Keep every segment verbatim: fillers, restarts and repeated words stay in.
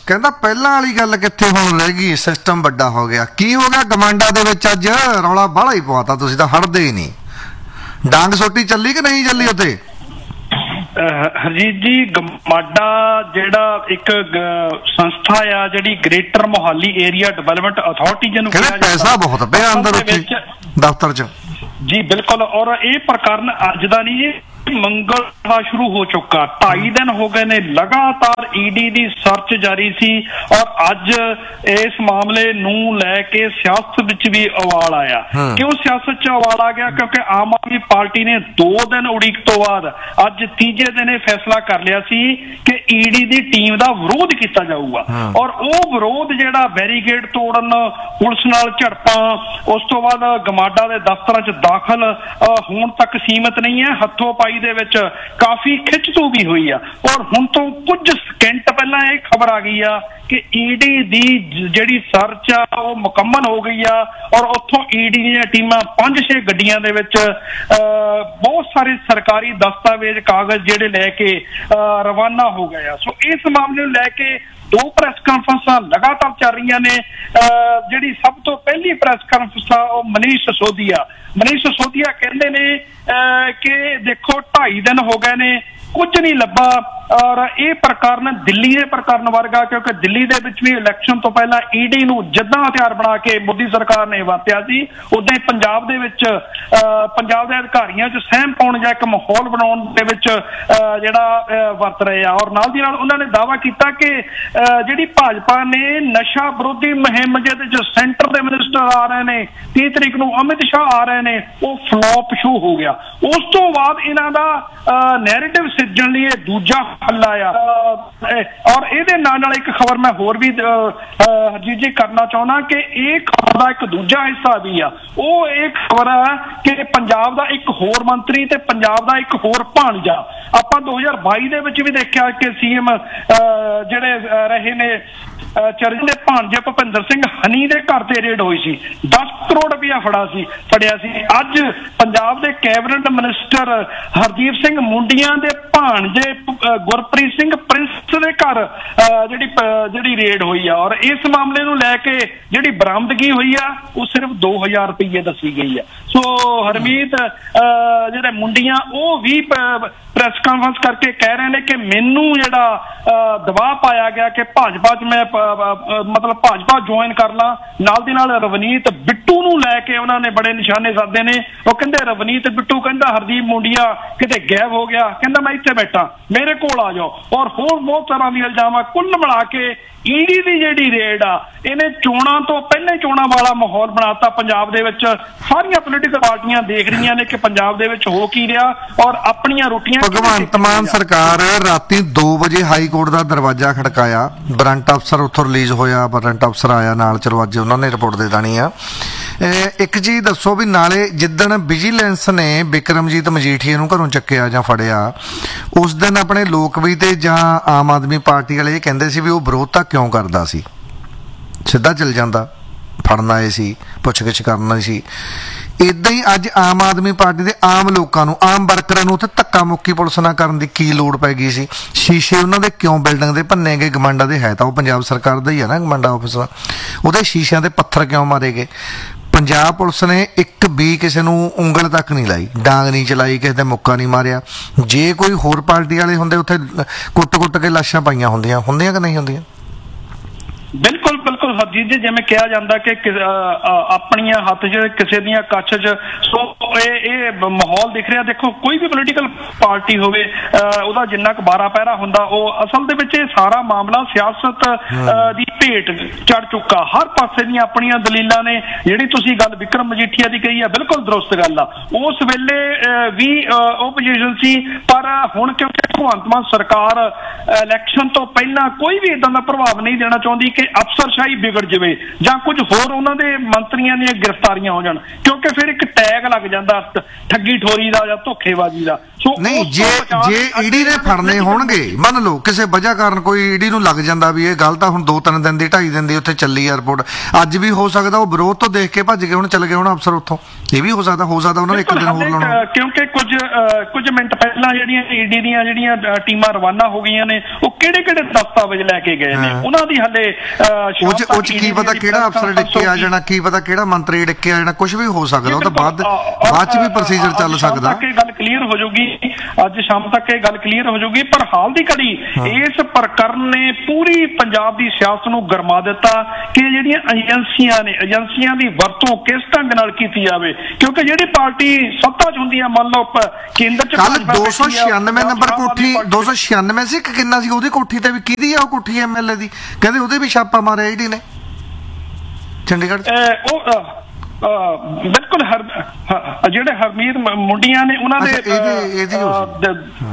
ਕਹਿੰਦਾ ਪਹਿਲਾਂ ਵਾਲੀ ਗੱਲ ਕਿੱਥੇ ਹੁਣ ਰਹਿ ਗਈ, ਸਿਸਟਮ ਵੱਡਾ ਹੋ ਗਿਆ। ਕੀ ਹੋ ਗਿਆ ਗਮਾਂਡਾ ਦੇ ਵਿੱਚ ਅੱਜ? ਰੌਲਾ ਬਾਹਲਾ ਹੀ ਪਵਾਤਾ, ਤੁਸੀਂ ਤਾਂ ਹਟਦੇ ਹੀ ਨਹੀਂ। ਡਾਂਗ ਸੋਟੀ ਚੱਲੀ ਕਿ ਨਹੀਂ ਚੱਲੀ ਉੱਥੇ? ਹਰਜੀਤ ਜੀ, ਗਮਾਡਾ ਜਿਹੜਾ ਇੱਕ ਸੰਸਥਾ ਆ ਜਿਹੜੀ greater Mohali area development authority ਜਿਹਨੂੰ ਕਿਹਾ ਪੈਸਾ ਬਹੁਤ ਪਿਆ ਅੰਦਰ ਉੱਥੇ ਦਫ਼ਤਰ 'ਚ। ਜੀ ਬਿਲਕੁਲ, ਔਰ ਇਹ ਪ੍ਰਕਰਨ ਅੱਜ ਦਾ ਨਹੀਂ, ਮੰਗਲਵਾਰ ਸ਼ੁਰੂ ਹੋ ਚੁੱਕਾ। ਢਾਈ ਦਿਨ ਹੋ ਗਏ ਨੇ ਲਗਾਤਾਰ ਈਡੀ ਦੀ ਸਰਚ ਜਾਰੀ ਸੀ, ਔਰ ਅੱਜ ਇਸ ਮਾਮਲੇ ਨੂੰ ਲੈ ਕੇ ਸਿਆਸਤ ਵਿੱਚ ਵੀ ਉਬਾਲ ਆਇਆ। ਕਿਉਂ ਸਿਆਸਤ 'ਚ ਉਬਾਲ ਆ ਗਿਆ? ਕਿਉਂਕਿ ਆਮ ਆਦਮੀ ਪਾਰਟੀ ਨੇ ਦੋ ਦਿਨ ਉਡੀਕ ਤੋਂ ਬਾਅਦ ਅੱਜ ਤੀਜੇ ਦਿਨ ਇਹ ਫੈਸਲਾ ਕਰ ਲਿਆ ਸੀ ਕਿ ਈਡੀ ਦੀ ਟੀਮ ਦਾ ਵਿਰੋਧ ਕੀਤਾ ਜਾਊਗਾ, ਔਰ ਉਹ ਵਿਰੋਧ ਜਿਹੜਾ ਬੈਰੀਕੇਡ ਤੋੜਨ, ਪੁਲਿਸ ਨਾਲ ਝੜਪਾਂ, ਉਸ ਤੋਂ ਬਾਅਦ ਗਮਾਡਾ ਦੇ ਦਫ਼ਤਰਾਂ 'ਚ ਦਾਖਲ ਹੋਣ ਤੱਕ ਸੀਮਤ ਨਹੀਂ ਹੈ। ਹੱਥੋਂ ਪਾਈ ਦੇ ਵਿੱਚ ਕਾਫੀ ਖਿੱਚਤੂ ਵੀ ਹੋਈ ਆ, ਔਰ ਹੁਣ ਤੋਂ ਕੁਝ ਸਕਿੰਟ ਪਹਿਲਾਂ ਇਹ ਖਬਰ ਆ ਗਈ ਆ ਕਿ ਈਡੀ ਦੀ ਜਿਹੜੀ ਸਰਚ ਆ ਉਹ ਮੁਕੰਮਲ ਹੋ ਗਈ ਆ, ਔਰ ਉੱਥੋਂ ਈਡੀ ਦੀਆਂ ਟੀਮਾਂ ਪੰਜ ਛੇ ਗੱਡੀਆਂ ਦੇ ਵਿੱਚ ਬਹੁਤ ਸਾਰੇ ਸਰਕਾਰੀ ਦਸਤਾਵੇਜ਼ ਕਾਗਜ਼ ਜਿਹੜੇ ਲੈ ਕੇ ਰਵਾਨਾ ਹੋ ਗਏ ਆ। ਸੋ ਇਸ ਮਾਮਲੇ ਨੂੰ ਲੈ ਕੇ ਦੋ ਪ੍ਰੈਸ ਕਾਨਫਰੰਸਾਂ ਲਗਾਤਾਰ ਚੱਲ ਰਹੀਆਂ ਨੇ। ਜਿਹੜੀ ਸਭ ਤੋਂ ਪਹਿਲੀ ਪ੍ਰੈਸ ਕਾਨਫਰੰਸ ਆ ਉਹ ਮਨੀਸ਼ ਸਿਸੋਦੀਆ ਮਨੀਸ਼ ਸਿਸੋਦੀਆ ਕਹਿੰਦੇ ਨੇ ਕਿ ਦੇਖੋ ਢਾਈ ਦਿਨ ਹੋ ਗਏ ਨੇ, ਕੁਝ ਨਹੀਂ ਲੱਭਾ, ਔਰ ਇਹ ਪ੍ਰਕਰਨ ਦਿੱਲੀ ਦੇ ਪ੍ਰਕਰਨ ਵਰਗਾ, ਕਿਉਂਕਿ ਦਿੱਲੀ ਦੇ ਵਿੱਚ ਵੀ ਇਲੈਕਸ਼ਨ ਤੋਂ ਪਹਿਲਾਂ ਈਡੀ ਨੂੰ ਜਿੱਦਾਂ ਹਥਿਆਰ ਬਣਾ ਕੇ ਮੋਦੀ ਸਰਕਾਰ ਨੇ ਵਰਤਿਆ ਸੀ, ਉਦਾਂ ਹੀ ਪੰਜਾਬ ਦੇ ਵਿੱਚ ਪੰਜਾਬ ਦੇ ਅਧਿਕਾਰੀਆਂ 'ਚ ਸਹਿਮ ਪਾਉਣ ਜਾਂ ਇੱਕ ਮਾਹੌਲ ਬਣਾਉਣ ਦੇ ਵਿੱਚ ਜਿਹੜਾ ਵਰਤ ਰਹੇ ਆ। ਔਰ ਨਾਲ ਦੀ ਨਾਲ ਉਹਨਾਂ ਨੇ ਦਾਅਵਾ ਕੀਤਾ ਕਿ ਜਿਹੜੀ ਭਾਜਪਾ ਨੇ ਨਸ਼ਾ ਵਿਰੋਧੀ ਮੁਹਿੰਮ ਜਿਹਦੇ 'ਚ ਸੈਂਟਰ ਦੇ ਮਿਨਿਸਟਰ ਆ ਰਹੇ ਨੇ, ਤੀਹ ਤਰੀਕ ਨੂੰ ਅਮਿਤ ਸ਼ਾਹ ਆ ਰਹੇ ਨੇ, ਉਹ ਫਲॉप ਸ਼ੋ ਹੋ ਗਿਆ। ਉਸ ਤੋਂ ਬਾਅਦ ਇਹਨਾਂ ਦਾ ਨੈਰੇਟਿਵ ਸਿਰਜਣ ਲਈ ਇਹ ਦੂਜਾ ਹੱਲਾ ਆ। ਔਰ ਇਹਦੇ ਨਾਲ ਨਾਲ ਇੱਕ ਖਬਰ ਮੈਂ ਹੋਰ ਵੀ ਹਰਜੀਤ ਜੀ ਕਰਨਾ ਚਾਹੁੰਦਾ ਕਿ ਇਹ ਖਬਰ ਦਾ ਇੱਕ ਦੂਜਾ ਹਿੱਸਾ ਵੀ ਆ। ਉਹ ਇਹ ਖਬਰ ਹੈ ਕਿ ਪੰਜਾਬ ਦਾ ਇੱਕ ਹੋਰ ਮੰਤਰੀ ਤੇ ਪੰਜਾਬ ਦਾ ਇੱਕ ਹੋਰ ਭਾਣਜਾ, ਆਪਾਂ ਦੋ ਹਜ਼ਾਰ ਬਾਈ ਦੇ ਵਿੱਚ ਵੀ ਦੇਖਿਆ ਕਿ ਸੀਐਮ ਜਿਹੜੇ ਰਹੇ ਨੇ ਚਰਨਜੀਤ ਦੇ ਭਾਣਜੇ ਭੁਪਿੰਦਰ ਸਿੰਘ ਹਨੀ ਦੇ ਘਰ ਤੇ ਰੇਡ ਹੋਈ ਸੀ, ਦਸ ਕਰੋੜ ਰੁਪਇਆ ਫੜਾ ਸੀ ਫੜਿਆ ਸੀ। ਅੱਜ ਪੰਜਾਬ ਦੇ ਕੈਬਨਿਟ ਮਿਨਿਸਟਰ ਹਰਦੀਪ ਸਿੰਘ ਮੁੰਡੀਆਂ ਦੇ ਭਾਣਜੇ ਗੁਰਪ੍ਰੀਤ ਸਿੰਘ ਪ੍ਰਿੰਸ ਦੇ ਘਰ ਜਿਹੜੀ ਜਿਹੜੀ ਰੇਡ ਹੋਈ ਆ, ਔਰ ਇਸ ਮਾਮਲੇ ਨੂੰ ਲੈ ਕੇ ਜਿਹੜੀ ਬਰਾਮਦਗੀ ਹੋਈ ਆ ਉਹ ਸਿਰਫ ਦੋ ਹਜ਼ਾਰ ਰੁਪਈਏ ਦੱਸੀ ਗਈ ਆ। ਸੋ ਹਰਮੀਤ, ਜਿਹੜੇ ਮੁੰਡੀਆਂ ਉਹ ਵੀ ਪ੍ਰੈਸ ਕਾਨਫਰੰਸ ਕਰਕੇ ਕਹਿ ਰਹੇ ਨੇ ਕਿ ਮੈਨੂੰ ਜਿਹੜਾ ਦਬਾਅ ਪਾਇਆ ਗਿਆ ਕਿ ਭਾਜਪਾ 'ਚ ਮੈਂ ਮਤਲਬ ਭਾਜਪਾ ਜੁਆਇਨ ਕਰ ਲਾਂ। ਨਾਲ ਦੀ ਨਾਲ ਰਵਨੀਤ ਬਿੱਟੂ ਨੂੰ ਲੈ ਕੇ ਉਹਨਾਂ ਨੇ ਬੜੇ ਨਿਸ਼ਾਨੇ ਸਾਧੇ ਨੇ। ਉਹ ਕਹਿੰਦੇ ਰਵਨੀਤ ਬਿੱਟੂ ਕਹਿੰਦਾ ਹਰਦੀਪ ਮੁੰਡੀਆ ਕਿਤੇ ਗਾਇਬ ਹੋ ਗਿਆ, ਕਹਿੰਦਾ ਮੈਂ ਇੱਥੇ ਬੈਠਾ, ਮੇਰੇ ਕੋਲ ਆ ਜਾਓ, ਔਰ ਹੋਰ ਬਹੁਤ ਤਰ੍ਹਾਂ ਦੀ ਇਲਜ਼ਾਮ। ਕੁੱਲ ਮਿਲਾ ਕੇ ਈਡੀ ਦੀ ਜਿਹੜੀ ਰੇਡ ਆ ਇਹਨੇ ਚੋਣਾਂ ਤੋਂ ਪਹਿਲਾਂ ਚੋਣਾਂ ਵਾਲਾ ਮਾਹੌਲ ਬਣਾਤਾ ਪੰਜਾਬ ਦੇ ਵਿੱਚ। ਸਾਰੀਆਂ ਪੋਲੀਟੀਕਲ ਪਾਰਟੀਆਂ ਦੇਖ ਰਹੀਆਂ ਨੇ ਕਿ ਪੰਜਾਬ ਦੇ ਵਿੱਚ ਹੋ ਕੀ ਰਿਹਾ, ਔਰ ਆਪਣੀਆਂ ਰੋਟੀਆਂ। ਭਗਵੰਤ ਮਾਨ ਸਰਕਾਰ ਰਾਤੀ ਦੋ ਵਜੇ ਹਾਈ ਕੋਰਟ ਦਾ ਦਰਵਾਜ਼ਾ ਖੜਕਾਇਆ, ਵਾਰੰਟ ਅਫਸਰ ਉੱਥੋਂ ਰਿਲੀਜ਼ ਹੋਇਆ, ਵਾਰੰਟ ਅਫਸਰ ਆਇਆ ਨਾਲ, ਚਲੋ ਅੱਜ ਉਹਨਾਂ ਨੇ ਰਿਪੋਰਟ ਦੇ ਦੇਣੀ ਆ। ਇੱਕ ਚੀਜ਼ ਦੱਸੋ ਵੀ ਨਾਲੇ ਜਿੱਦਣ ਵਿਜੀਲੈਂਸ ਨੇ ਬਿਕਰਮਜੀਤ ਮਜੀਠੀਆ ਨੂੰ ਘਰੋਂ ਚੱਕਿਆ ਜਾਂ ਫੜਿਆ, ਉਸ ਦਿਨ ਆਪਣੇ ਲੋਕ ਵੀ ਤੇ ਜਾਂ ਆਮ ਆਦਮੀ ਪਾਰਟੀ ਵਾਲੇ ਇਹ ਕਹਿੰਦੇ ਸੀ ਵੀ ਉਹ ਵਿਰੋਧਤਾ ਕਿਉਂ ਕਰਦਾ ਸੀ, ਸਿੱਧਾ ਚੱਲ ਜਾਂਦਾ, ਫੜਨ ਆਏ ਸੀ, ਪੁੱਛਗਿੱਛ ਕਰਨਾ ਸੀ। ਇੱਦਾਂ ਹੀ ਅੱਜ ਆਮ ਆਦਮੀ ਪਾਰਟੀ ਦੇ ਆਮ ਲੋਕਾਂ ਨੂੰ, ਆਮ ਵਰਕਰਾਂ ਨੂੰ ਉੱਥੇ ਧੱਕਾ ਮੁੱਕੀ ਪੁਲਿਸ ਨਾਲ ਕਰਨ ਦੀ ਕੀ ਲੋੜ ਪੈ ਗਈ ਸੀ? ਸ਼ੀਸ਼ੇ ਉਹਨਾਂ ਦੇ ਕਿਉਂ ਬਿਲਡਿੰਗ ਦੇ ਭੰਨੇ ਗਏ? ਗਮਾਂਡਾ ਦੇ ਹੈ ਤਾਂ ਉਹ ਪੰਜਾਬ ਸਰਕਾਰ ਦਾ ਹੀ ਹੈ ਨਾ ਗਮਾਂਡਾ ਆਫਿਸ, ਉਹਦੇ ਸ਼ੀਸ਼ਿਆਂ ਦੇ ਪੱਥਰ ਕਿਉਂ ਮਾਰੇ ਗਏ? ਪੰਜਾਬ ਪੁਲਿਸ ਨੇ ਇੱਕ ਵੀ ਕਿਸੇ ਨੂੰ ਉਂਗਲ ਤੱਕ ਨਹੀਂ ਲਾਈ, ਡਾਂਗ ਨਹੀਂ ਚਲਾਈ, ਕਿਸੇ ਦੇ ਮੁੱਕਾ ਨਹੀਂ ਮਾਰਿਆ। ਜੇ ਕੋਈ ਹੋਰ ਪਾਰਟੀ ਵਾਲੇ ਹੁੰਦੇ ਉੱਥੇ ਕੁੱਟ-ਕੁੱਟ ਕੇ ਲਾਸ਼ਾਂ ਪਾਈਆਂ ਹੁੰਦੀਆਂ ਹੁੰਦੀਆਂ ਕਿ ਨਹੀਂ ਹੁੰਦੀਆਂ? ਬਿਲਕੁਲ ਬਿਲਕੁਲ ਹਰਜੀਤ ਜੀ, ਜਿਵੇਂ ਕਿਹਾ ਜਾਂਦਾ ਕਿ ਆਪਣੀਆਂ ਹੱਥ 'ਚ ਕਿਸੇ ਦੀਆਂ ਕੱਛ 'ਚ। ਸੋ ਇਹ ਇਹ ਮਾਹੌਲ ਦਿਖ ਰਿਹਾ। ਦੇਖੋ ਕੋਈ ਵੀ ਪੋਲੀਟੀਕਲ ਪਾਰਟੀ ਹੋਵੇ ਉਹਦਾ ਜਿੰਨਾ ਕੁ ਬਾਰਾ ਪਹਿਰਾ ਹੁੰਦਾ, ਉਹ ਅਸਲ ਦੇ ਵਿੱਚ ਇਹ ਸਾਰਾ ਮਾਮਲਾ ਸਿਆਸਤ ਦੀ ਭੇਟ ਚੜ ਚੁੱਕਾ। ਹਰ ਪਾਸੇ ਦੀਆਂ ਆਪਣੀਆਂ ਦਲੀਲਾਂ ਨੇ। ਜਿਹੜੀ ਤੁਸੀਂ ਗੱਲ ਵਿਕਰਮ ਮਜੀਠੀਆ ਦੀ ਕਹੀ ਆ, ਬਿਲਕੁਲ ਦਰੁਸਤ ਗੱਲ ਆ। ਉਸ ਵੇਲੇ ਵੀ ਓਪੋਜੀਸ਼ਨ ਸੀ, ਪਰ ਹੁਣ ਕਿਉਂਕਿ ਭਗਵੰਤ ਮਾਨ ਸਰਕਾਰ ਇਲੈਕਸ਼ਨ ਤੋਂ ਪਹਿਲਾਂ ਕੋਈ ਵੀ ਏਦਾਂ ਦਾ ਪ੍ਰਭਾਵ ਨਹੀਂ ਦੇਣਾ ਚਾਹੁੰਦੀ ਕਿ ਅਫਸਰਸ਼ਾਹੀ ਵਿਗੜ ਜਾਵੇ ਜਾਂ ਕੁਝ ਹੋਰ ਉਹਨਾਂ ਦੇ ਮੰਤਰੀਆਂ ਦੀਆਂ ਗ੍ਰਿਫਤਾਰੀਆਂ ਹੋ ਜਾਣ, ਕਿਉਂਕਿ ਫਿਰ ਇੱਕ ਟੈਗ ਲੱਗ ਜਾਂਦਾ ਠੱਗੀ ਠੋਰੀ ਦਾ ਜਾਂ ਧੋਖੇਬਾਜ਼ੀ ਦਾ। ਨਹੀਂ ਜੇ ਜੇ ਈਡੀ ਨੇ ਫੜਨੇ ਹੋਣਗੇ, ਮੰਨ ਲਓ ਕਿਸੇ ਵਜ੍ਹਾ ਕਾਰਨ ਕੋਈ ਈਡੀ ਨੂੰ ਲੱਗ ਜਾਂਦਾ ਵੀ ਇਹ ਗੱਲ ਤਾਂ ਹੁਣ ਦੋ ਤਿੰਨ ਦਿਨ ਦੀ ਢਾਈ ਦਿਨ ਦੀ ਉੱਥੇ ਚੱਲੀ 에ਅਰਪੋਰਟ, ਅੱਜ ਵੀ ਹੋ ਸਕਦਾ ਉਹ ਵਿਰੋਧ ਤੋਂ ਦੇਖ ਕੇ ਭੱਜ ਕੇ ਹੁਣ ਚੱਲ ਗਏ ਹੁਣ ਅਫਸਰ ਉੱਥੋਂ, ਇਹ ਵੀ ਹੋ ਸਕਦਾ ਹੋ ਸਕਦਾ ਉਹਨਾਂ ਨੇ ਇੱਕ ਦਿਨ ਹੋਰ ਲਾਉਣਾ। ਕਿਉਂਕਿ ਕੁਝ ਕੁਝ ਮਿੰਟ ਪਹਿਲਾਂ ਜਿਹੜੀਆਂ ਈਡੀ ਦੀਆਂ ਜਿਹੜੀਆਂ ਟੀਮਾਂ ਰਵਾਨਾ ਹੋ ਗਈਆਂ ਨੇ ਉਹ ਕਿਹੜੇ ਕਿਹੜੇ ਦਸਤਾਵੇਜ਼ ਲੈ ਕੇ ਗਏ ਨੇ, ਉਹਨਾਂ ਦੀ ਹਲੇ ਉਹ ਚ ਕੀ ਪਤਾ ਕਿਹੜਾ ਅਫਸਰ ਡਿੱਕੇ ਆ ਜਾਣਾ, ਕੀ ਪਤਾ ਕਿਹੜਾ ਮੰਤਰੀ ਡਿੱਕੇ ਆ ਜਾਣਾ, ਕੁਝ ਵੀ ਹੋ ਸਕਦਾ, ਉਹ ਤਾਂ ਬਾਅਦ ਬਾਅਦ ਚ ਵੀ ਪ੍ਰੋਸੀਜਰ ਚੱਲ ਸਕਦਾ। ਗੱਲ ਕਲੀਅਰ ਹੋ ਜਾਊਗੀ, ਅੱਜ ਸ਼ਾਮ ਤੱਕ ਇਹ ਗੱਲ ਕਲੀਅਰ ਹੋ ਜਾਊਗੀ। ਪਰ ਹਾਲ ਦੀ ਘੜੀ ਇਸ ਪ੍ਰਕਰਨ ਨੇ ਪੂਰੀ ਪੰਜਾਬ ਦੀ ਸਿਆਸਤ ਨੂੰ ਗਰਮਾ ਦਿੱਤਾ ਕਿ ਜਿਹੜੀਆਂ ਏਜੰਸੀਆਂ ਨੇ, ਏਜੰਸੀਆਂ ਦੀ ਵਰਤੋਂ ਕਿਸ ਢੰਗ ਨਾਲ ਕੀਤੀ ਜਾਵੇ, ਕਿਉਂਕਿ ਜਿਹੜੀ ਪਾਰਟੀ ਸੱਤਾ ਚ ਹੁੰਦੀ ਹੈ, ਮੰਨ ਲਓ ਕੇਂਦਰ ਚ ਕੱਲ ਦੋ ਸੌ ਛਿਆਨਵੇਂ ਨੰਬਰ ਕੋਠੀ ਦੋ ਸੌ ਛਿਆਨਵੇਂ ਸੀ ਕਿ ਕਿੰਨਾ ਸੀ, ਉਹਦੀ ਕੋਠੀ ਤੇ ਵੀ ਕਿਹਦੀ ਆ ਉਹ ਕੋਠੀ ਐਮਐਲਏ ਦੀ, ਕਹਿੰਦੇ ਉਹਦੇ ਵੀ ਛਾਪਾ ਮਾਰਿਆ ਈਡੀ ਨੇ ਚੰਡੀਗੜ੍ਹ। ਉਹ ਬਿਲਕੁਲ ਹਰ ਜਿਹੜੇ ਹਰਮੀਤ ਮੁੰਡੀਆਂ ਨੇ ਉਹਨਾਂ ਦੇ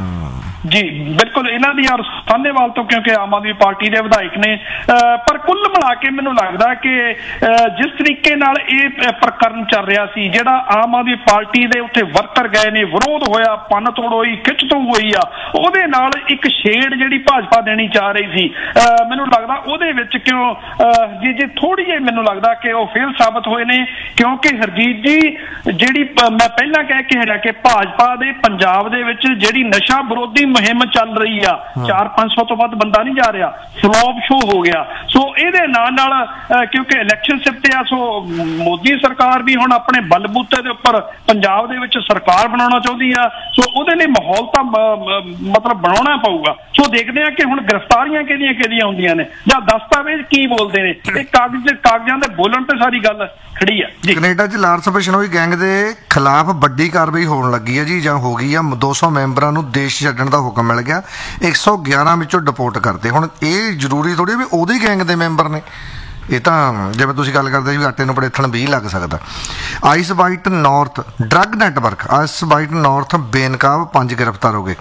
ਜੀ ਬਿਲਕੁਲ ਇਹਨਾਂ ਦੀ ਔਰ ਸਾਹਨੇਵਾਲ ਤੋਂ, ਕਿਉਂਕਿ ਆਮ ਆਦਮੀ ਪਾਰਟੀ ਦੇ ਵਿਧਾਇਕ ਨੇ। ਪਰ ਕੁੱਲ ਮਿਲਾ ਕੇ ਮੈਨੂੰ ਲੱਗਦਾ ਕਿ ਜਿਸ ਤਰੀਕੇ ਨਾਲ ਇਹ ਪ੍ਰਕਰਨ ਚੱਲ ਰਿਹਾ ਸੀ, ਜਿਹੜਾ ਆਮ ਆਦਮੀ ਪਾਰਟੀ ਦੇ ਉੱਥੇ ਵਰਕਰ ਗਏ ਨੇ, ਵਿਰੋਧ ਹੋਇਆ, ਪੰਨ ਤੋੜ ਹੋਈ, ਖਿੱਚ ਤੋਂ ਹੋਈ ਆ, ਉਹਦੇ ਨਾਲ ਇੱਕ ਸ਼ੇਡ ਜਿਹੜੀ ਭਾਜਪਾ ਦੇਣੀ ਚਾਹ ਰਹੀ ਸੀ, ਮੈਨੂੰ ਲੱਗਦਾ ਉਹਦੇ ਵਿੱਚ ਕਿਉਂ ਜੀ ਜੀ ਥੋੜੀ ਜਿਹੀ ਮੈਨੂੰ ਲੱਗਦਾ ਕਿ ਉਹ ਫੇਲ ਸਾਬਤ ਹੋਏ ਨੇ। ਕਿਉਂਕਿ ਹਰਜੀਤ ਜੀ ਜਿਹੜੀ ਮੈਂ ਪਹਿਲਾਂ ਕਹਿ ਕੇ ਹਟਿਆ ਕਿ ਭਾਜਪਾ ਦੇ ਪੰਜਾਬ ਦੇ ਵਿੱਚ ਜਿਹੜੀ ਨਸ਼ਾ ਵਿਰੋਧੀ ਮੁਹਿੰਮ ਚੱਲ ਰਹੀ ਆ, ਚਾਰ ਪੰਜ ਸੌ ਤੋਂ ਵੱਧ ਬੰਦਾ ਨਹੀਂ ਜਾ ਰਿਹਾ, ਫਲੋਪ ਸ਼ੋ ਹੋ ਗਿਆ। ਸੋ ਇਹਦੇ ਨਾਲ ਨਾਲ ਕਿਉਂਕਿ ਇਲੈਕਸ਼ਨ ਸਿਰ ਤੇ ਆ, ਸੋ ਮੋਦੀ ਸਰਕਾਰ ਵੀ ਹੁਣ ਆਪਣੇ ਬਲਬੂਤੇ ਦੇ ਉੱਪਰ ਪੰਜਾਬ ਦੇ ਵਿੱਚ ਸਰਕਾਰ ਬਣਾਉਣਾ ਚਾਹੁੰਦੀ ਆ, ਸੋ ਉਹਦੇ ਲਈ ਮਾਹੌਲ ਤਾਂ ਮਤਲਬ ਬਣਾਉਣਾ ਪਊਗਾ। ਸੋ ਦੇਖਦੇ ਆ ਕਿ ਹੁਣ ਗ੍ਰਿਫਤਾਰੀਆਂ ਕਿਹਦੀਆਂ ਕਿਹਦੀਆਂ ਹੁੰਦੀਆਂ ਨੇ ਜਾਂ ਦਸਤਾਵੇਜ਼ ਕੀ ਬੋਲਦੇ ਨੇ, ਇਹ ਕਾਗਜ਼ ਕਾਗਜ਼ਾਂ ਦੇ ਬੋਲਣ ਤੇ ਸਾਰੀ ਗੱਲ ਖੜੀ ਆ ਜੀ। ਕੈਨੇਡਾ ਚ ਲਾਰੈਂਸ ਬਿਸ਼ਨੋਈ ਗੈਂਗ ਦੇ ਖਿਲਾਫ ਵੱਡੀ ਕਾਰਵਾਈ ਹੋਣ ਲੱਗੀ ਹੈ ਜੀ, ਜਾਂ ਹੋ ਗਈ ਆ। ਦੋ ਸੌ ਮੈਂਬਰਾਂ ਨੂੰ ਦੇਸ਼ ਛੱਡਣ ਦਾ ਹੁਕਮ ਮਿਲ ਗਿਆ, ਇੱਕ ਸੌ ਗਿਆਰਾਂ ਵਿੱਚੋਂ ਡਿਪੋਰਟ ਕਰਤੇ। ਹੁਣ ਇਹ ਜ਼ਰੂਰੀ ਥੋੜੀ ਵੀ ਉਹਦੇ ਗੈਂਗ ਦੇ ਮੈਂਬਰ ਨੇ, ਇਹ ਤਾਂ ਜਿਵੇਂ ਤੁਸੀਂ ਗੱਲ ਕਰਦੇ ਵੀ ਆਟੇ ਨੂੰ ਪੜੇਥਣ ਵੀ ਲੱਗ ਸਕਦਾ। Ice white north drug network, ice white north ਬੇਨਕਾਬ ਪੰਜ ਗ੍ਰਿਫਤਾਰ ਹੋ ਗਏ,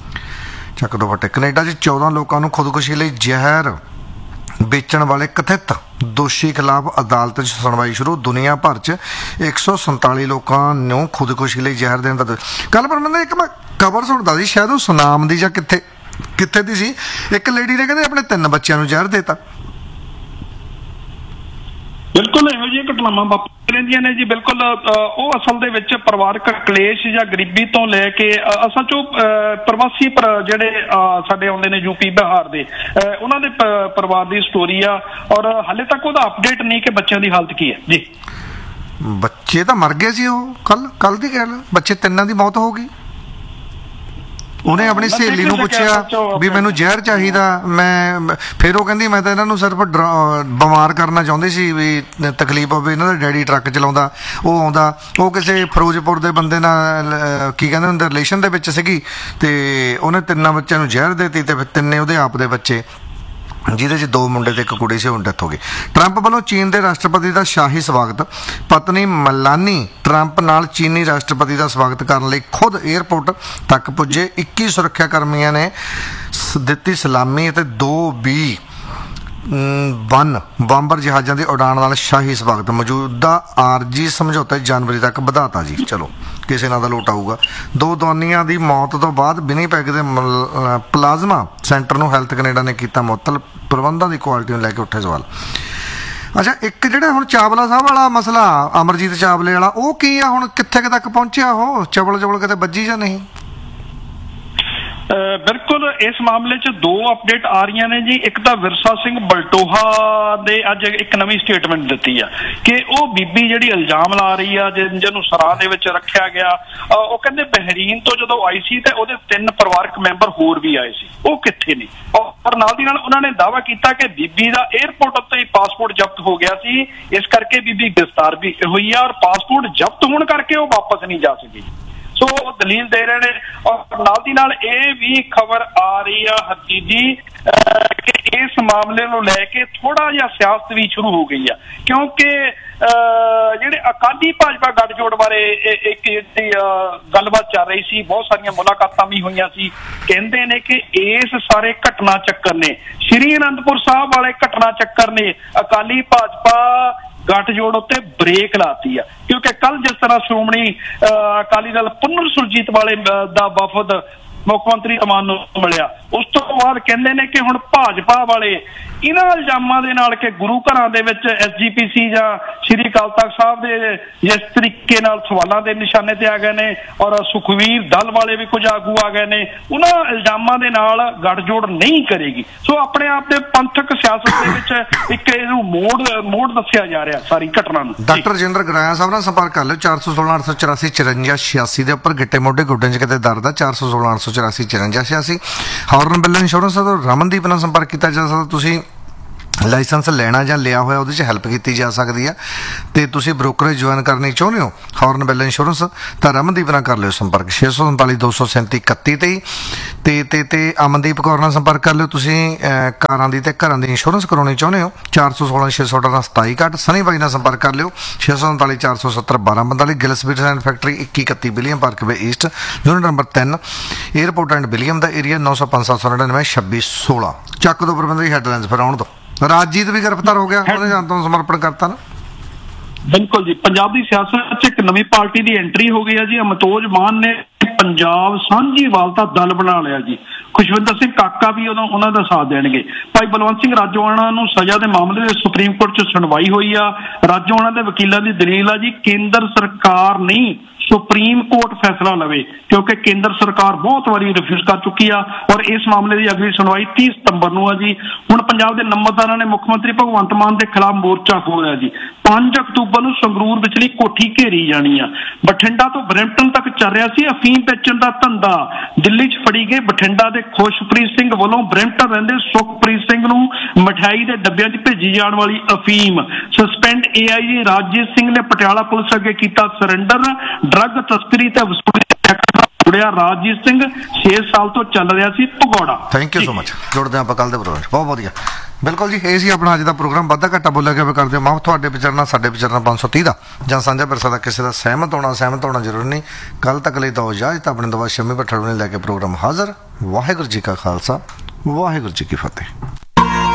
ਚੱਕ ਦੋ ਫੱਟੇ। ਕੈਨੇਡਾ 'ਚ ਚੌਦਾਂ ਲੋਕਾਂ ਨੂੰ ਖੁਦਕੁਸ਼ੀ ਲਈ ਜ਼ਹਿਰ ਵੇਚਣ ਵਾਲੇ ਕਥਿਤ ਦੋਸ਼ੀ ਖਿਲਾਫ ਅਦਾਲਤ 'ਚ ਸੁਣਵਾਈ ਸ਼ੁਰੂ। ਦੁਨੀਆ ਭਰ 'ਚ ਇੱਕ ਸੌ ਸੰਤਾਲੀ ਲੋਕਾਂ ਨੂੰ ਖੁਦਕੁਸ਼ੀ ਲਈ ਜ਼ਹਿਰ ਦੇਣ ਦਾ ਦੋਸ਼। ਕੱਲ ਪਰ ਮੈਨੂੰ ਇੱਕ ਮੈਂ ਖਬਰ ਸੁਣਦਾ ਸੀ, ਸ਼ਾਇਦ ਉਹ ਸੁਨਾਮ ਦੀ ਜਾਂ ਕਿੱਥੇ ਕਿੱਥੇ ਦੀ ਸੀ, ਇੱਕ ਲੇਡੀ ਨੇ ਕਹਿੰਦੇ ਆਪਣੇ ਤਿੰਨ ਬੱਚਿਆਂ ਨੂੰ ਜ਼ਹਿਰ ਦੇਤਾ। ਬਿਲਕੁਲ ਇਹੋ ਜਿਹੀਆਂ ਘਟਨਾਵਾਂ ਵਾਪਰ ਰਹਿੰਦੀਆਂ ਨੇ ਜੀ। ਬਿਲਕੁਲ ਉਹ ਅਸਲ ਦੇ ਵਿੱਚ ਪਰਿਵਾਰਕ ਕਲੇਸ਼ ਜਾਂ ਗਰੀਬੀ ਤੋਂ ਲੈ ਕੇ ਅਸਲ 'ਚ ਪ੍ਰਵਾਸੀ ਜਿਹੜੇ ਸਾਡੇ ਆਉਂਦੇ ਨੇ ਯੂਪੀ ਬਿਹਾਰ ਦੇ, ਉਹਨਾਂ ਦੇ ਪਰਿਵਾਰ ਦੀ ਸਟੋਰੀ ਆ, ਔਰ ਹਾਲੇ ਤੱਕ ਉਹਦਾ ਅਪਡੇਟ ਨਹੀਂ ਕਿ ਬੱਚਿਆਂ ਦੀ ਹਾਲਤ ਕੀ ਹੈ ਜੀ। ਬੱਚੇ ਤਾਂ ਮਰ ਗਏ ਸੀ, ਉਹ ਕੱਲ ਕੱਲ ਦੀ ਗੱਲ, ਬੱਚੇ ਤਿੰਨਾਂ ਦੀ ਮੌਤ ਹੋ ਗਈ। ਉਹਨੇ ਆਪਣੀ ਸਹੇਲੀ ਨੂੰ ਪੁੱਛਿਆ ਵੀ ਮੈਨੂੰ ਜ਼ਹਿਰ ਚਾਹੀਦਾ, ਮੈਂ ਫਿਰ ਉਹ ਕਹਿੰਦੀ ਮੈਂ ਤਾਂ ਇਹਨਾਂ ਨੂੰ ਸਿਰਫ ਬਿਮਾਰ ਕਰਨਾ ਚਾਹੁੰਦੀ ਸੀ ਵੀ ਤਕਲੀਫ ਹੋਵੇ। ਇਹਨਾਂ ਦਾ ਡੈਡੀ ਟਰੱਕ ਚਲਾਉਂਦਾ, ਉਹ ਆਉਂਦਾ, ਉਹ ਕਿਸੇ ਫਿਰੋਜ਼ਪੁਰ ਦੇ ਬੰਦੇ ਨਾਲ ਕੀ ਕਹਿੰਦੇ ਹੁੰਦੇ ਰਿਲੇਸ਼ਨ ਦੇ ਵਿੱਚ ਸੀਗੀ, ਤੇ ਉਹਨੇ ਤਿੰਨਾਂ ਬੱਚਿਆਂ ਨੂੰ ਜ਼ਹਿਰ ਦੇਤੀ, ਤੇ ਫਿਰ ਤਿੰਨੇ ਉਹਦੇ ਆਪ ਦੇ ਬੱਚੇ, ਜਿਹਦੇ 'ਚ ਦੋ ਮੁੰਡੇ ਤੇ ਇੱਕ ਕੁੜੀ ਸੀ, ਹੁਣ ਡੈਥ ਹੋ ਗਈ। ਟਰੰਪ ਵੱਲੋਂ ਚੀਨ ਦੇ ਰਾਸ਼ਟਰਪਤੀ ਦਾ ਸ਼ਾਹੀ ਸਵਾਗਤ। ਪਤਨੀ ਮਲਾਨੀ ਟਰੰਪ ਨਾਲ ਚੀਨੀ ਰਾਸ਼ਟਰਪਤੀ ਦਾ ਸਵਾਗਤ ਕਰਨ ਲਈ ਖੁਦ ਏਅਰਪੋਰਟ ਤੱਕ ਪੁੱਜੇ। ਇੱਕੀ ਸੁਰੱਖਿਆ ਕਰਮੀਆਂ ਨੇ ਦਿੱਤੀ ਸਲਾਮੀ ਅਤੇ ਦੋ ਵੀ ਵਨ ਬੰਬਰ ਜਹਾਜ਼ਾਂ ਦੀ ਉਡਾਣ ਨਾਲ ਸ਼ਾਹੀ ਸਵਾਗਤ। ਮੌਜੂਦਾ ਆਰਜੀ ਸਮਝੌਤਾ ਜਨਵਰੀ ਤੱਕ ਵਧਾਤਾ ਜੀ, ਚਲੋ ਕਿਸੇ ਨਾਲ ਦਾ ਲੋਟ ਆਊਗਾ। ਦੋ ਦੋਨੀਆਂ ਦੀ ਮੌਤ ਤੋਂ ਬਾਅਦ ਵਿਨੀਪੈਗ ਦੇ ਪਲਾਜ਼ਮਾ ਸੈਂਟਰ ਨੂੰ ਹੈਲਥ ਕੈਨੇਡਾ ਨੇ ਕੀਤਾ ਮੁਅੱਤਲ। ਪ੍ਰਬੰਧਾਂ ਦੀ ਕੁਆਲਿਟੀ ਨੂੰ ਲੈ ਕੇ ਉੱਠੇ ਸਵਾਲ। ਅੱਛਾ, ਇੱਕ ਜਿਹੜਾ ਹੁਣ ਚਾਵਲਾ ਸਾਹਿਬ ਵਾਲਾ ਮਸਲਾ, ਅਮਰਜੀਤ ਚਾਵਲੇ ਵਾਲਾ, ਉਹ ਕੀ ਆ ਹੁਣ, ਕਿੱਥੇ ਕੁ ਤੱਕ ਪਹੁੰਚਿਆ? ਉਹ ਚਵਲ ਚਵਲ ਕਿਤੇ ਵੱਜੀ ਜਾਂ ਨਹੀਂ? ਬਿਲਕੁਲ ਇਸ ਮਾਮਲੇ 'ਚ ਦੋ ਅਪਡੇਟ ਆ ਰਹੀਆਂ ਨੇ ਜੀ। ਇੱਕ ਤਾਂ ਵਿਰਸਾ ਸਿੰਘ ਬਲਟੋਹਾ ਦੇ ਅੱਜ ਇੱਕ ਨਵੀਂ ਸਟੇਟਮੈਂਟ ਦਿੱਤੀ ਆ ਕਿ ਉਹ ਬੀਬੀ ਜਿਹੜੀ ਇਲਜ਼ਾਮ ਲਾ ਰਹੀ ਆ, ਜਿਹਨੂੰ ਸਰਾਹ ਦੇ ਵਿੱਚ ਰੱਖਿਆ ਗਿਆ, ਉਹ ਕਹਿੰਦੇ ਬਹਿਰੀਨ ਤੋਂ ਜਦੋਂ ਆਈ ਸੀ ਤੇ ਉਹਦੇ ਤਿੰਨ ਪਰਿਵਾਰਕ ਮੈਂਬਰ ਹੋਰ ਵੀ ਆਏ ਸੀ, ਉਹ ਕਿੱਥੇ ਨੇ? ਔਰ ਨਾਲ ਦੀ ਨਾਲ ਉਹਨਾਂ ਨੇ ਦਾਅਵਾ ਕੀਤਾ ਕਿ ਬੀਬੀ ਦਾ ਏਅਰਪੋਰਟ ਉੱਤੇ ਹੀ ਪਾਸਪੋਰਟ ਜ਼ਬਤ ਹੋ ਗਿਆ ਸੀ, ਇਸ ਕਰਕੇ ਬੀਬੀ ਗ੍ਰਿਫਤਾਰ ਵੀ ਹੋਈ ਆ, ਔਰ ਪਾਸਪੋਰਟ ਜ਼ਬਤ ਹੋਣ ਕਰਕੇ ਉਹ ਵਾਪਸ ਨਹੀਂ ਜਾ ਸਕੀ। ਸੋ ਉਹ ਦਲੀਲ ਦੇ ਰਹੇ ਨੇ। ਔਰ ਨਾਲ ਦੀ ਨਾਲ ਇਹ ਵੀ ਖਬਰ ਆ ਰਹੀ ਆ ਹਰਜੀਤ ਜੀ ਕਿ ਇਸ ਮਾਮਲੇ ਨੂੰ ਲੈ ਕੇ ਥੋੜਾ ਜਿਹਾ ਸਿਆਸਤ ਵੀ ਸ਼ੁਰੂ ਹੋ ਗਈ ਆ, ਕਿਉਂਕਿ ਜਿਹੜੇ ਅਕਾਲੀ ਭਾਜਪਾ ਗੱਠਜੋੜ ਬਾਰੇ ਇੱਕ ਜਿਹੜੀ ਗੱਲਬਾਤ ਚੱਲ ਰਹੀ ਸੀ, ਬਹੁਤ ਸਾਰੀਆਂ ਮੁਲਾਕਾਤਾਂ ਵੀ ਹੋਈਆਂ ਸੀ। ਕਹਿੰਦੇ ਨੇ ਕਿ ਇਸ ਸਾਰੇ ਘਟਨਾ ਚੱਕਰ ਨੇ, ਸ਼੍ਰੀ ਅਨੰਦਪੁਰ ਸਾਹਿਬ ਵਾਲੇ ਘਟਨਾ ਚੱਕਰ ਨੇ ਅਕਾਲੀ ਭਾਜਪਾ ਗੱਠਜੋੜ ਉੱਤੇ ਬ੍ਰੇਕ ਲਾਤੀ ਆ, ਕਿਉਂਕਿ ਕੱਲ ਜਿਸ ਤਰ੍ਹਾਂ ਸ਼੍ਰੋਮਣੀ ਅਹ ਅਕਾਲੀ ਦਲ ਪੁਨਰ ਸੁਰਜੀਤ ਵਾਲੇ ਅਹ ਦਾ ਵਫਦ ਮੁੱਖ ਮੰਤਰੀ ਅਮਾਨ ਨੂੰ ਮਿਲਿਆ, ਉਸ ਤੋਂ ਬਾਅਦ ਕਹਿੰਦੇ ਨੇ ਕਿ ਹੁਣ ਭਾਜਪਾ ਵਾਲੇ ਇਹਨਾਂ ਇਲਜ਼ਾਮਾਂ ਦੇ ਨਾਲ ਕਿ ਗੁਰੂ ਘਰਾਂ ਦੇ ਵਿੱਚ ਐਸ ਜੀ ਪੀ ਸੀ ਜਾਂ ਸ਼੍ਰੀ ਅਕਾਲ ਤਖਤ ਸਾਹਿਬ ਦੇ ਜਿਸ ਤਰੀਕੇ ਨਾਲ ਸਵਾਲਾਂ ਦੇ ਨਿਸ਼ਾਨੇ ਤੇ ਆ ਗਏ ਨੇ, ਔਰ ਸੁਖਵੀਰ ਦਲ ਵਾਲੇ ਵੀ ਕੁਝ ਆਗੂ ਆ ਗਏ ਨੇ, ਉਹਨਾਂ ਇਲਜ਼ਾਮਾਂ ਦੇ ਨਾਲ ਗੱਠਜੋੜ ਨਹੀਂ ਕਰੇਗੀ। ਸੋ ਆਪਣੇ ਆਪ ਦੇ ਪੰਥਕ ਸਿਆਸਤ ਦੇ ਵਿੱਚ ਇੱਕ ਇਹਨੂੰ ਮੋੜ ਮੋੜ ਦੱਸਿਆ ਜਾ ਰਿਹਾ ਸਾਰੀ ਘਟਨਾ ਨੂੰ। ਡਾਕਟਰ ਰਜਿੰਦਰ ਗਰਾਇਆ ਸਾਹਿਬ ਨਾਲ ਸੰਪਰਕ ਕਰ ਲਿਓ ਚਾਰ ਸੌ ਸੋਲਾਂ ਅੱਠ ਸੌ ਚੁਰਾਸੀ ਚੁਰੰਜਾ ਛਿਆਸੀ ਦੇ ਉੱਪਰ, ਗਿੱਟੇ ਮੋਢੇ ਗੁੱਡਿਆਂ 'ਚ ਕਿਤੇ ਦਰਦ ਆ ਚਾਰ ਸੌ ਸੋਲਾਂ ਅੱਠ ਸੌ ਚੁਰਾਸੀ ਚੁਰੰਜਾ ਛਿਆਸੀ। ਹੌਰਨ ਇੰਸ਼ੋਰੈਂਸ ਤੋਂ ਰਮਨਦੀਪ ਨਾਲ ਸੰਪਰਕ ਕੀਤਾ ਜਾ ਸਕਦਾ, ਤੁਸੀਂ ਲਾਇਸੈਂਸ ਲੈਣਾ ਜਾਂ ਲਿਆ ਹੋਇਆ ਉਹਦੇ 'ਚ ਹੈਲਪ ਕੀਤੀ ਜਾ ਸਕਦੀ ਆ, ਤੇ ਤੁਸੀਂ ਬ੍ਰੋਕਰੇਜ ਜੁਆਇਨ ਕਰਨੀ ਚਾਹੁੰਦੇ ਹੋ ਹੌਰਨ ਬਿੱਲ ਇੰਸ਼ੋਰੈਂਸ ਤਾਂ ਰਮਨਦੀਪ ਨਾਲ ਕਰ ਲਿਓ ਸੰਪਰਕ ਛੇ ਸੌ ਸੰਤਾਲੀ ਦੋ ਸੌ ਸੈਂਤੀ ਇਕੱਤੀ ਤੇਈ ਤੇ ਤੇ ਤੇ ਅਮਨਦੀਪ ਕੌਰ ਨਾਲ ਸੰਪਰਕ ਕਰ ਲਿਓ, ਤੁਸੀਂ ਕਾਰਾਂ ਦੀ ਤੇ ਘਰਾਂ ਦੀ ਇੰਸ਼ੋਰੈਂਸ ਕਰਾਉਣੀ ਚਾਹੁੰਦੇ ਹੋ ਚਾਰ ਸੌ ਸੋਲਾਂ ਛੇ ਸੌ ਅਠਾਰਾਂ ਸਤਾਈ ਇਕੱਠ। ਸਨੀ ਬਾਈ ਨਾਲ ਸੰਪਰਕ ਕਰ ਲਿਓ ਛੇ ਸੌ ਸੰਤਾਲੀ ਚਾਰ ਸੌ ਸੱਤਰ ਬਾਰਾਂ ਪੰਤਾਲੀ। ਗਿਲਸਬੀ ਐਂਡ ਫੈਕਟਰੀ ਇੱਕੀ ਇਕੱਤੀ William Parkway East, unit number ਤਿੰਨ, airport and William the area ਨੌ ਸੌ ਪੰਜ ਸੱਤ ਸੌ ਨੜਿਨਵੇਂ ਛੱਬੀ ਸੋਲਾਂ। ਚੱਕ ਦੋ ਪ੍ਰਬੰਧ ਦੀ ਹੈਡਲਾਈਨਸ ਫਿਰ ਆਉਣ ਦੋ। ਰਾਜਜੀਤ ਵੀ ਗ੍ਰਿਫਤਾਰ ਹੋ ਗਿਆ, ਉਹਨੇ ਜਾਂ ਤੋਂ ਸਮਰਪਣ ਕਰਤਾ ਨਾ। ਬਿਲਕੁਲ ਜੀ, ਪੰਜਾਬ ਦੀ ਸਿਆਸਤ 'ਚ ਇੱਕ ਨਵੀਂ ਪਾਰਟੀ ਦੀ ਐਂਟਰੀ ਹੋ ਗਈ ਹੈ ਜੀ। ਅਮਤੋਜ ਮਾਨ ਨੇ ਪੰਜਾਬ ਸਾਂਝੀਵਾਲ ਦਾ ਦਲ ਬਣਾ ਲਿਆ ਜੀ। ਖੁਸ਼ਵਿੰਦਰ ਸਿੰਘ ਕਾਕਾ ਵੀ ਉਦੋਂ ਉਹਨਾਂ ਦਾ ਸਾਥ ਦੇਣਗੇ। ਭਾਈ ਬਲਵੰਤ ਸਿੰਘ ਰਾਜੋਆਣਾ ਨੂੰ ਸਜ਼ਾ ਦੇ ਮਾਮਲੇ ਦੇ ਸੁਪਰੀਮ ਕੋਰਟ 'ਚ ਸੁਣਵਾਈ ਹੋਈ ਆ। ਰਾਜੋਆਣਾ ਦੇ ਵਕੀਲਾਂ ਦੀ ਦਲੀਲ ਆ ਜੀ ਕੇਂਦਰ ਸਰਕਾਰ ਨਹੀਂ ਸੁਪਰੀਮ ਕੋਰਟ ਫੈਸਲਾ ਲਵੇ, ਕਿਉਂਕਿ ਕੇਂਦਰ ਸਰਕਾਰ ਬਹੁਤ ਵਾਰੀ ਰਿਫਿਊਜ਼ ਕਰ ਚੁੱਕੀ ਆ ਔਰ ਇਸ ਮਾਮਲੇ ਦੀ ਅਗਲੀ ਸੁਣਵਾਈ ਤੀਹ ਸਤੰਬਰ ਨੂੰ ਆ ਜੀ। ਹੁਣ ਪੰਜਾਬ ਦੇ ਨੰਬਰਦਾਰਾਂ ਨੇ ਮੁੱਖ ਮੰਤਰੀ ਭਗਵੰਤ ਮਾਨ ਦੇ ਖਿਲਾਫ ਮੋਰਚਾ ਖੋਲ੍ਹਿਆ ਜੀ। ਪੰਜ ਅਕਤੂਬਰ ਨੂੰ ਸੰਗਰੂਰ ਵਿਚਲੀ ਕੋਠੀ ਘੇਰੀ ਜਾਣੀ ਆ। ਬਠਿੰਡਾ ਤੋਂ ਬਰੈਂਪਟਨ ਤੱਕ ਚੱਲ ਰਿਹਾ ਸੀ ਅਫੀਮ ਵੇਚਣ ਦਾ ਧੰਦਾ। ਦਿੱਲੀ 'ਚ ਫੜੀ ਗਏ ਬਠਿੰਡਾ ਦੇ ਖੁਸ਼ਪ੍ਰੀਤ ਸਿੰਘ ਵੱਲੋਂ ਬਰੈਂਪਟਨ ਰਹਿੰਦੇ ਸੁਖਪ੍ਰੀਤ ਸਿੰਘ ਨੂੰ ਮਠਿਆਈ ਦੇ ਡੱਬਿਆਂ 'ਚ ਭੇਜੀ ਜਾਣ ਵਾਲੀ ਅਫੀਮ। ਸਸਪੈਂਡ ਏ ਆਈ ਜੀ ਰਾਜਜੀਤ ਸਿੰਘ ਨੇ ਪਟਿਆਲਾ ਪੁਲਿਸ ਅੱਗੇ ਕੀਤਾ ਸਰੈਂਡਰ। ਡਰੱਗ ਤਸਕਰੀ ਤੇ ਵਸੂਲੀ ਜੁੜਿਆ ਰਾਜਜੀਤ ਸਿੰਘ ਛੇ ਸਾਲ ਤੋਂ ਚੱਲ ਰਿਹਾ ਸੀ ਭਗੌੜਾ। Thank you so much. ਜੁੜਦੇ ਆਪਾਂ ਕੱਲ ਦੇ ਪ੍ਰੋਗਰਾਮ 'ਚ। ਬਹੁਤ ਵਧੀਆ, ਬਿਲਕੁਲ ਜੀ। ਇਹ ਸੀ ਆਪਣਾ ਅੱਜ ਦਾ ਪ੍ਰੋਗਰਾਮ। ਵਾਧਾ ਘਾਟਾ ਬੋਲਿਆ ਗਿਆ ਕਰਦੇ ਹੋ ਮਾਫ। ਤੁਹਾਡੇ ਵਿਚਰਨਾ ਸਾਡੇ ਵਿਚਰਨਾ ਪੰਜ ਸੌ ਤੀਹ ਦਾ ਜਾਂ ਸਾਂਝਾ ਵਿਰਸਾ ਦਾ ਕਿਸੇ ਦਾ ਸਹਿਮਤ ਹੋਣਾ ਸਹਿਮਤ ਹੋਣਾ ਜ਼ਰੂਰੀ ਨਹੀਂ। ਕੱਲ ਤੱਕ ਲਈ ਤਾਂ ਇਜਾਜ਼ਤ। ਆਪਣੇ ਦਵਾ ਸ਼ਮੀ ਭੱਠੜ ਨੂੰ ਲੈ ਕੇ ਪ੍ਰੋਗਰਾਮ ਹਾਜ਼ਰ। ਵਾਹਿਗੁਰੂ ਜੀ ਕਾ ਖਾਲਸਾ, ਵਾਹਿਗੁਰੂ ਜੀ ਕੀ ਫਤਿਹ।